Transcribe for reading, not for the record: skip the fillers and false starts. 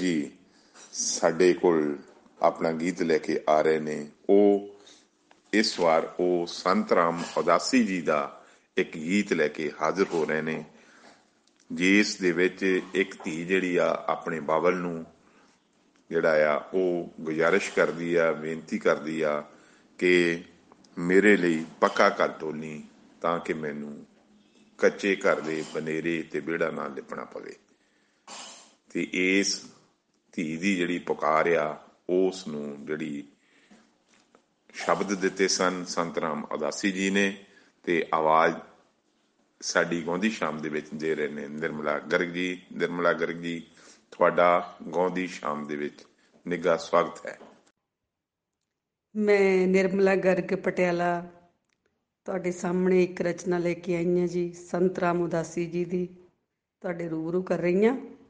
ਜੀ ਸਾਡੇ ਕੋਲ ਆਪਣਾ ਗੀਤ ਲੈ ਕੇ ਆ ਰਹੇ ਨੇ। ਉਹ ਇਸ ਵਾਰ ਉਹ ਸੰਤ ਰਾਮ ਉਦਾਸੀ ਜੀ ਦਾ ਇੱਕ ਗੀਤ ਲੈ ਕੇ ਹਾਜ਼ਰ ਹੋ ਰਹੇ ਨੇ, ਜਿਸ ਦੇ ਵਿੱਚ ਇੱਕ ਧੀ ਜਿਹੜੀ ਆ ਆਪਣੇ ਬਾਬਲ ਨੂੰ ਜਿਹੜਾ ਆ ਉਹ ਗੁਜ਼ਾਰਿਸ਼ ਕਰਦੀ ਆ, ਬੇਨਤੀ ਕਰਦੀ ਆ ਕਿ ਮੇਰੇ ਲਈ ਪੱਕਾ ਘਰ ਢੋਲੀ ਤਾਂ ਕਿ ਮੈਨੂੰ ਕੱਚੇ ਘਰ ਦੇ ਬਨੇਰੇ ਤੇ ਵਿਹੜਾ ਨਾ ਲਿਪਣਾ ਪਵੇ। ਤੇ ਇਸ ਧੀ ਦੀ ਜਿਹੜੀ ਪੁਕਾਰ ਆ ਉਸ ਨੂੰ ਜਿਹੜੀ ਸ਼ਬਦ ਦਿੱਤੇ ਸਨ ਸੰਤ ਰਾਮ ਉਦਾਸੀ ਜੀ ਨੇ, ਤੇ ਆਵਾਜ਼ ਸਾਡੀ ਗਾਉਂਦੀ ਸ਼ਾਮ ਦੇ ਵਿੱਚ ਦੇ ਰਹੇ ਨੇ ਨਿਰਮਲਾ ਗਰਗ ਜੀ। ਨਿਰਮਲਾ ਗਰਗ ਜੀ, ਤੁਹਾਡਾ ਗਾਉਂਦੀ ਸ਼ਾਮ ਦੇ ਵਿੱਚ ਨਿੱਘਾ ਸਵਾਗਤ ਹੈ। ਮੈਂ ਨਿਰਮਲਾ ਗਰਗ ਪਟਿਆਲਾ ਤੁਹਾਡੇ ਸਾਹਮਣੇ ਇੱਕ ਰਚਨਾ ਲੈ ਕੇ ਆਈ ਹਾਂ ਜੀ, ਸੰਤ ਰਾਮ ਉਦਾਸੀ ਜੀ ਦੀ ਤੁਹਾਡੇ ਰੂਬਰੂ ਕਰ ਰਹੀ ਹਾਂ।